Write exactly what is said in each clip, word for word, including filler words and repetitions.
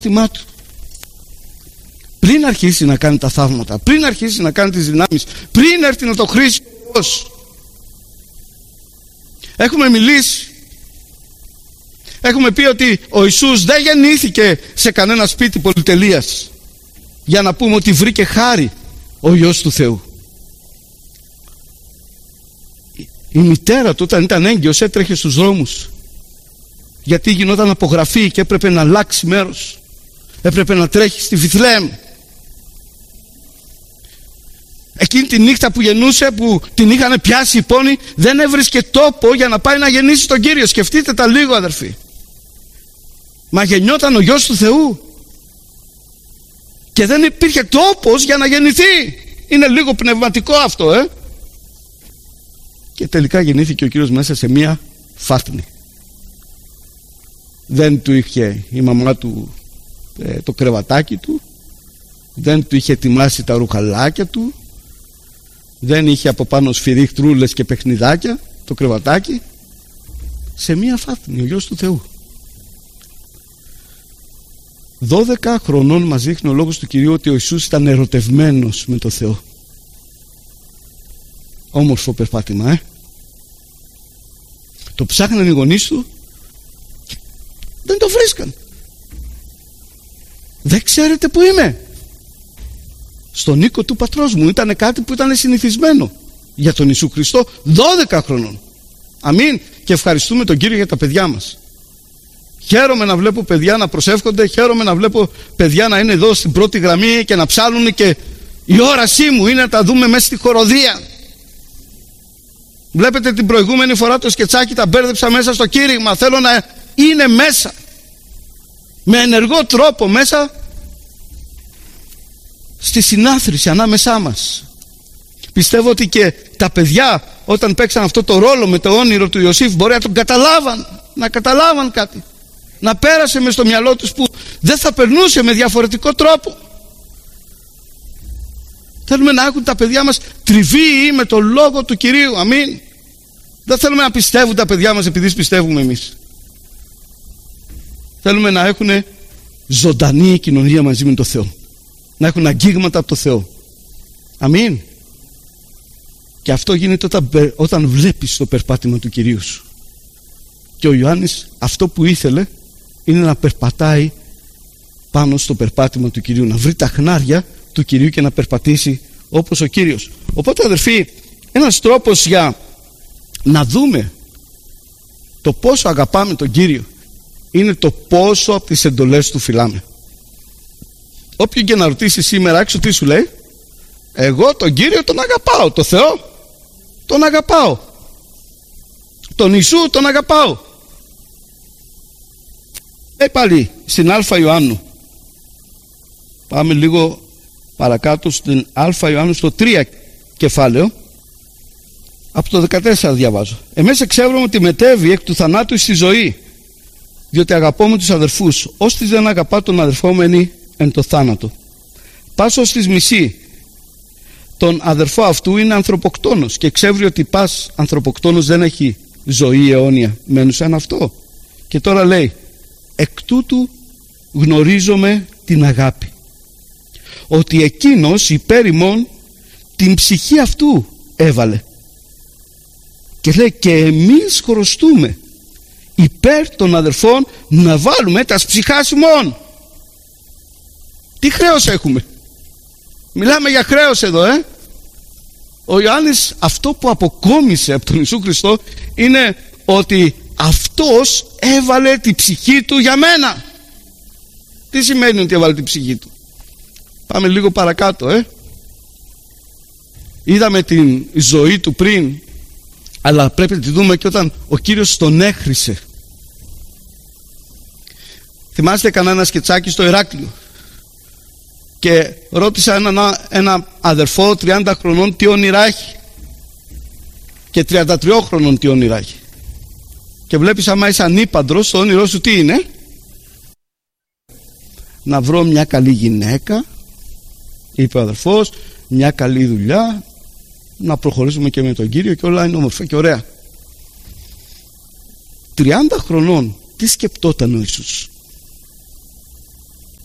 του. Πριν αρχίσει να κάνει τα θαύματα, πριν αρχίσει να κάνει τις δυνάμεις, πριν έρθει να το χρήσει ο Θεός. Έχουμε μιλήσει, έχουμε πει ότι ο Ιησούς δεν γεννήθηκε σε κανένα σπίτι πολυτελείας για να πούμε ότι βρήκε χάρη ο Υιός του Θεού. Η μητέρα του όταν ήταν έγκυος έτρεχε στους δρόμους, γιατί γινόταν απογραφή και έπρεπε να αλλάξει μέρος, έπρεπε να τρέχει στη Βιθλεέμ. Εκείνη τη νύχτα που γεννούσε, που την είχαν πιάσει οι πόνοι, δεν έβρισκε τόπο για να πάει να γεννήσει τον Κύριο. Σκεφτείτε τα λίγο, αδερφοί. Μα γεννιόταν ο Υιός του Θεού και δεν υπήρχε τόπος για να γεννηθεί. Είναι λίγο πνευματικό αυτό, ε και τελικά γεννήθηκε ο Κύριος μέσα σε μία φάτνη. Δεν του είχε η μαμά του ε, το κρεβατάκι του, δεν του είχε ετοιμάσει τα ρουχαλάκια του, δεν είχε από πάνω σφυρίχτρούλες και παιχνιδάκια το κρεβατάκι. Σε μία φάτνη, ο Υιός του Θεού. δώδεκα χρονών μας δείχνει ο λόγος του Κυρίου ότι ο Ιησούς ήταν ερωτευμένος με το Θεό. Όμορφο περπάτημα, ε το ψάχναν οι γονείς του, δεν το βρίσκαν. Δεν ξέρετε που είμαι? Στον οίκο του πατρός μου. Ήταν κάτι που ήταν συνηθισμένο για τον Ιησού Χριστό, δώδεκα χρονών. Αμήν. Και ευχαριστούμε τον Κύριο για τα παιδιά μας. Χαίρομαι να βλέπω παιδιά να προσεύχονται, χαίρομαι να βλέπω παιδιά να είναι εδώ στην πρώτη γραμμή και να ψάλουν, και η όρασή μου είναι να τα δούμε μέσα στη χοροδία. Βλέπετε, την προηγούμενη φορά το σκετσάκι τα μπέρδεψα μέσα στο κήρυγμα. Θέλω να είναι μέσα με ενεργό τρόπο μέσα στη συνάθρηση ανάμεσά μας. Πιστεύω ότι και τα παιδιά όταν παίξαν αυτό το ρόλο με το όνειρο του Ιωσήφ μπορεί να τον καταλάβαν, να καταλάβαν κάτι, να πέρασε μες στο μυαλό τους που δεν θα περνούσε με διαφορετικό τρόπο. Θέλουμε να έχουν τα παιδιά μας τριβή με το λόγο του Κυρίου. Αμήν. Δεν θέλουμε να πιστεύουν τα παιδιά μας επειδή πιστεύουμε εμείς. Θέλουμε να έχουν ζωντανή κοινωνία μαζί με τον Θεό, να έχουν αγγίγματα από το Θεό. Αμήν. Και αυτό γίνεται όταν, όταν βλέπεις το περπάτημα του Κυρίου σου. Και ο Ιωάννης αυτό που ήθελε είναι να περπατάει πάνω στο περπάτημα του Κυρίου, να βρει τα χνάρια του Κυρίου και να περπατήσει όπως ο Κύριος. Οπότε, αδερφοί, ένας τρόπος για να δούμε το πόσο αγαπάμε τον Κύριο είναι το πόσο από τις εντολές του φυλάμε. Όποιον και να ρωτήσει σήμερα έξω, τι σου λέει? Εγώ τον Κύριο τον αγαπάω, το Θεό τον αγαπάω, τον Ιησού τον αγαπάω. Ε, πάλι στην Α Ιωάννου, πάμε λίγο παρακάτω στην Α Ιωάννου στο τρία κεφάλαιο, από το δεκατέσσερα διαβάζω. Εμείς εξεύρουμε ότι μετέβη εκ του θανάτου στη ζωή, διότι αγαπούμε τους αδερφούς. Ώστις δεν αγαπά τον αδερφόμενη εν το θάνατο. Πας ως της μισή τον αδερφό αυτού είναι ανθρωποκτόνος, και εξεύρει ότι πας ανθρωποκτόνος δεν έχει ζωή αιώνια μένουσα εν αυτό. Και τώρα λέει, εκ τούτου γνωρίζομαι την αγάπη, ότι εκείνος υπέρ ημών την ψυχή αυτού έβαλε. Και λέει, και εμείς χρωστούμε υπέρ των αδερφών να βάλουμε τα ψυχάς ημών. Τι χρέος έχουμε? Μιλάμε για χρέος εδώ, ε Ο Ιωάννης αυτό που αποκόμισε από τον Ιησού Χριστό είναι ότι αυτός έβαλε τη ψυχή του για μένα. Τι σημαίνει ότι έβαλε τη ψυχή του? Πάμε λίγο παρακάτω, ε είδαμε την ζωή του πριν, αλλά πρέπει να τη δούμε και όταν ο Κύριος τον έχρισε. Θυμάστε κανένα σκετσάκι στο Ηράκλειο, και ρώτησα ένα, ένα αδερφό τριάντα χρονών τι όνειρα έχει, και τριάντα τρία χρονών τι όνειρα έχει, και βλέπεις άμα είσαι ανήπαντρος, το όνειρό σου τι είναι? Να βρω μια καλή γυναίκα, είπε ο αδερφός, μια καλή δουλειά, να προχωρήσουμε και με τον Κύριο, και όλα είναι όμορφα και ωραία. τριάντα χρονών τι σκεπτόταν ο Ιησούς?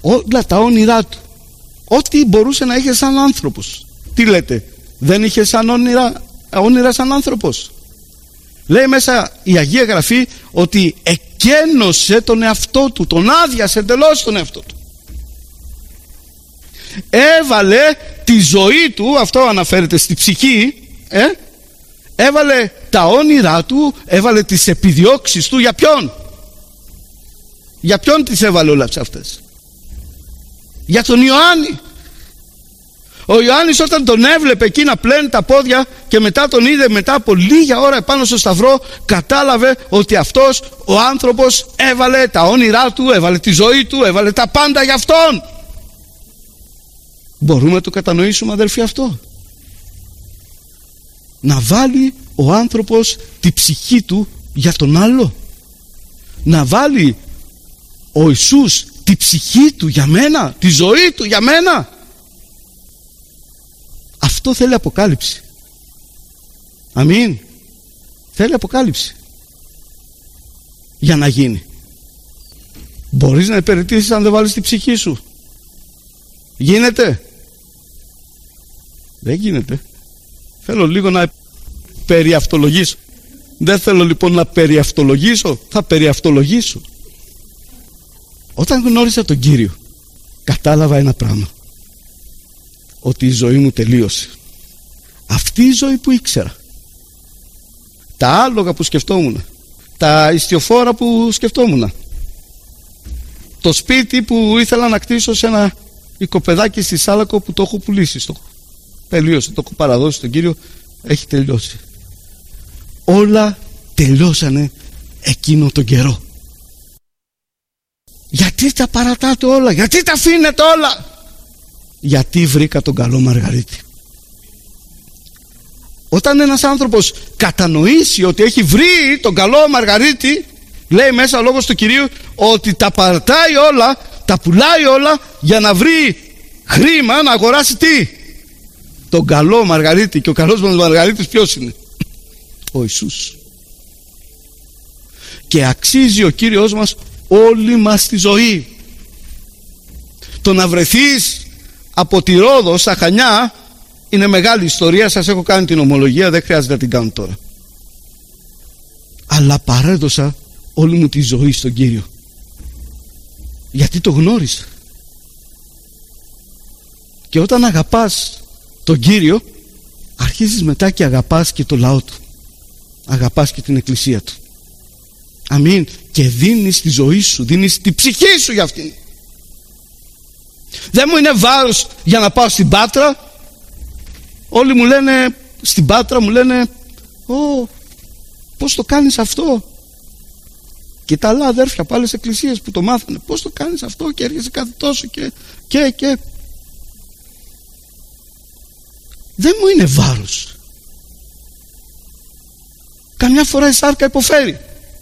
όλα τα όνειρά του, ό,τι μπορούσε να είχε σαν άνθρωπος. Τι λέτε, δεν είχε σαν όνειρα, όνειρα σαν άνθρωπος? Λέει μέσα η Αγία Γραφή ότι εκένωσε τον εαυτό του, τον άδειασε εντελώς τον εαυτό του. Έβαλε τη ζωή του, αυτό αναφέρεται στη ψυχή, ε? έβαλε τα όνειρά του, έβαλε τις επιδιώξεις του. Για ποιον? Για ποιον τις έβαλε όλες αυτές? Για τον Ιωάννη. Ο Ιωάννης όταν τον έβλεπε εκεί να πλένει τα πόδια και μετά τον είδε μετά από λίγα ώρα επάνω στο σταυρό, κατάλαβε ότι αυτός ο άνθρωπος έβαλε τα όνειρά του, έβαλε τη ζωή του, έβαλε τα πάντα για αυτόν. Μπορούμε να το κατανοήσουμε, αδελφοί, αυτό? Να βάλει ο άνθρωπος τη ψυχή του για τον άλλο. Να βάλει ο Ιησούς τη ψυχή του για μένα, τη ζωή του για μένα. Αυτό θέλει αποκάλυψη. Αμήν. Θέλει αποκάλυψη για να γίνει. Μπορείς να υπηρετήσεις αν δεν βάλεις τη ψυχή σου? Γίνεται? Δεν γίνεται. Θέλω λίγο να περιαυτολογήσω. Δεν θέλω λοιπόν να περιαυτολογήσω, θα περιαυτολογήσω. Όταν γνώρισα τον Κύριο, κατάλαβα ένα πράγμα, ότι η ζωή μου τελείωσε. Αυτή η ζωή που ήξερα, τα άλογα που σκεφτόμουν, τα ιστιοφόρα που σκεφτόμουν, το σπίτι που ήθελα να κτίσω σε ένα οικοπεδάκι στη Σάλακο που το έχω πουλήσει, στο τελείωσε, το έχω παραδώσει στον Κύριο, έχει τελειώσει. Όλα τελειώσανε εκείνο τον καιρό. Γιατί τα παρατάτε όλα? Γιατί τα αφήνετε όλα? Γιατί βρήκα τον καλό Μαργαρίτη. Όταν ένας άνθρωπος κατανοήσει ότι έχει βρει τον καλό Μαργαρίτη, λέει μέσα ο λόγος του Κυρίου ότι τα παρατάει όλα, τα πουλάει όλα για να βρει χρήμα να αγοράσει τι? Τον καλό Μαργαρίτη. Και ο καλός μας Μαργαρίτης ποιος είναι? Ο Ιησούς. Και αξίζει ο Κύριος μας όλη μας τη ζωή. Το να βρεθείς από τη Ρόδο στα Χανιά είναι μεγάλη ιστορία. Σας έχω κάνει την ομολογία, δεν χρειάζεται να την κάνω τώρα. Αλλά παρέδωσα όλη μου τη ζωή στον Κύριο, γιατί το γνώρισα. Και όταν αγαπάς τον Κύριο, αρχίζεις μετά και αγαπάς και το λαό του, αγαπάς και την εκκλησία του. Αμήν. Και δίνεις τη ζωή σου, δίνεις τη ψυχή σου για αυτήν. Δεν μου είναι βάρος για να πάω στην Πάτρα. Όλοι μου λένε στην Πάτρα, μου λένε «Ω, πώς το κάνεις αυτό?» Και τα άλλα αδέρφια από άλλες εκκλησίες που το μάθανε, πώς το κάνεις αυτό και έρχεσαι κάθε τόσο και και και δεν μου είναι βάρος. Καμιά φορά η σάρκα υποφέρει.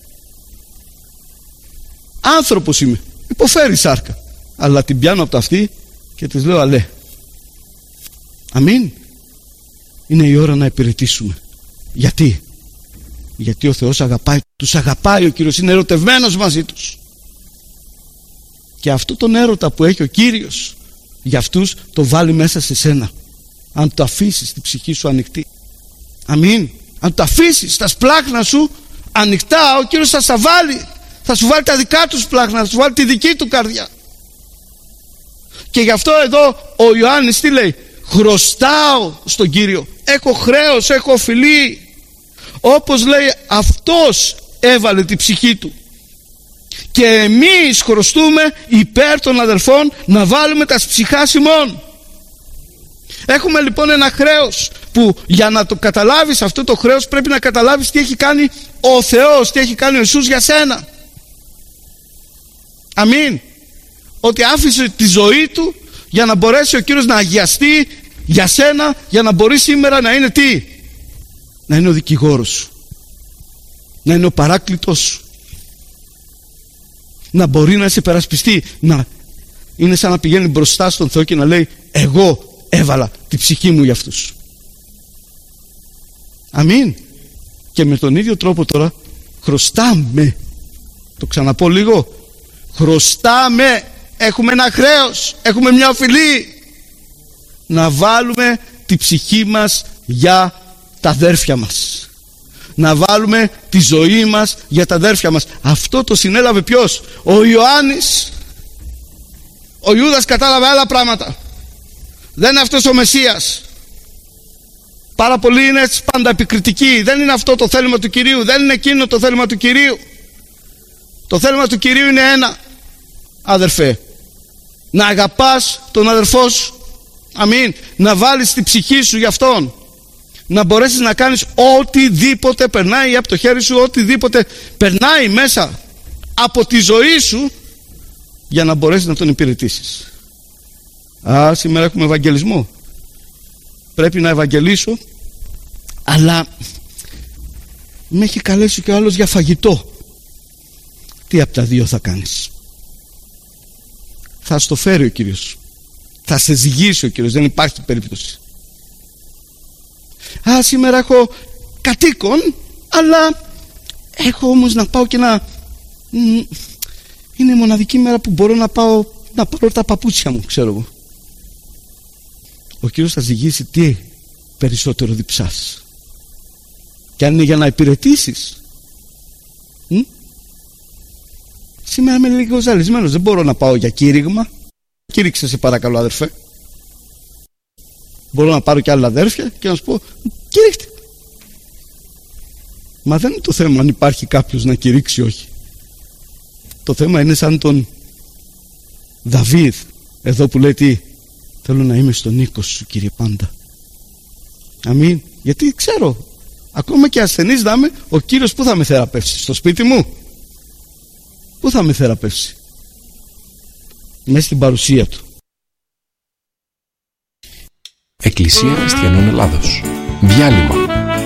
Άνθρωπος είμαι, υποφέρει η σάρκα, αλλά την πιάνω από τα αυτή και της λέω αλέ. Αμήν. Είναι η ώρα να υπηρετήσουμε. Γιατί? Γιατί ο Θεός αγαπάει, τους αγαπάει, ο Κύριος είναι ερωτευμένος μαζί τους. Και αυτό τον έρωτα που έχει ο Κύριος για αυτούς το βάλει μέσα σε σένα, αν το αφήσεις την ψυχή σου ανοιχτή. Αμήν. Αν το αφήσεις τα σπλάχνα σου ανοιχτά, ο Κύριος θα στα βάλει. Θα σου βάλει τα δικά του σπλάχνα, θα σου βάλει τη δική του καρδιά. Και γι' αυτό εδώ ο Ιωάννης τι λέει? Χρωστάω στον Κύριο, έχω χρέος, έχω οφειλή. Όπως λέει, αυτός έβαλε την ψυχή του. Και εμείς χρωστούμε υπέρ των αδελφών να βάλουμε τα ψυχάς ημών. Έχουμε λοιπόν ένα χρέος που για να το καταλάβεις αυτό το χρέος πρέπει να καταλάβεις τι έχει κάνει ο Θεός, τι έχει κάνει ο Ιησούς για σένα. Αμήν. Ότι άφησε τη ζωή του για να μπορέσει ο Κύριος να αγιαστεί για σένα, για να μπορεί σήμερα να είναι τι? Να είναι ο δικηγόρος σου, να είναι ο παράκλητος σου, να μπορεί να σε περασπιστεί, να είναι σαν να πηγαίνει μπροστά στον Θεό και να λέει εγώ έβαλα τη ψυχή μου για αυτούς. Αμήν. Και με τον ίδιο τρόπο τώρα χρωστάμε, το ξαναπώ λίγο, χρωστάμε έχουμε ένα χρέος, έχουμε μια οφειλή. Να βάλουμε τη ψυχή μας για τα αδέρφια μας. Να βάλουμε τη ζωή μας για τα αδέρφια μας. Αυτό το συνέλαβε ποιος? Ο Ιωάννης. Ο Ιούδας κατάλαβε άλλα πράγματα. Δεν είναι αυτός ο Μεσσίας. Πάρα πολλοί είναι πάντα επικριτικοί. Δεν είναι αυτό το θέλημα του Κυρίου. Δεν είναι εκείνο το θέλημα του Κυρίου. Το θέλημα του Κυρίου είναι ένα, αδερφέ. Να αγαπάς τον αδερφό σου. Αμήν. Να βάλεις τη ψυχή σου για αυτόν. Να μπορέσεις να κάνεις οτιδήποτε περνάει από το χέρι σου, οτιδήποτε περνάει μέσα από τη ζωή σου, για να μπορέσεις να τον υπηρετήσεις. Α, σήμερα έχουμε ευαγγελισμό. Πρέπει να ευαγγελίσω, αλλά με έχει καλέσει και ο άλλος για φαγητό. Τι από τα δύο θα κάνεις? Θα στο φέρει ο Κύριος. Θα σε ζυγίσει ο Κύριος. Δεν υπάρχει περίπτωση. Α, σήμερα έχω κατοίκον, αλλά έχω όμως να πάω και να... Είναι η μοναδική μέρα που μπορώ να πάω να πάρω τα παπούτσια μου, ξέρω εγώ. Ο Κύριος θα ζυγίσει τι περισσότερο διψάς. Και αν είναι για να υπηρετήσεις. Μ? Σήμερα είμαι λίγο ζαλισμένος. Δεν μπορώ να πάω για κήρυγμα. Κήρυξε σε παρακαλώ, αδερφέ. Μπορώ να πάρω και άλλα αδέρφια και να σου πω κηρύχτε. Μα δεν είναι το θέμα αν υπάρχει κάποιος να κηρύξει ή όχι. Το θέμα είναι σαν τον Δαβίδ εδώ που λέει τι? Θέλω να είμαι στον οίκο σου, Κύριε, πάντα. Αμήν. Γιατί ξέρω, ακόμα και ασθενής να είμαι, ο Κύριος πού θα με θεραπεύσει? Στο σπίτι μου? Πού θα με θεραπεύσει? Μέσα στην παρουσία του. Εκκλησία Χριστιανών Ελλάδος. Διάλειμμα.